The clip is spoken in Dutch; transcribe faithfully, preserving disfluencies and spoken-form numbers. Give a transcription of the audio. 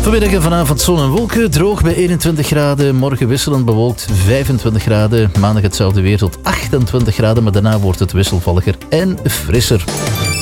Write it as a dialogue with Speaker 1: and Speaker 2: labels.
Speaker 1: Vanmiddag en vanavond zon en wolken. Droog bij eenentwintig graden. Morgen wisselend bewolkt vijfentwintig graden. Maandag hetzelfde weer tot achtentwintig graden. Maar daarna wordt het wisselvalliger en frisser.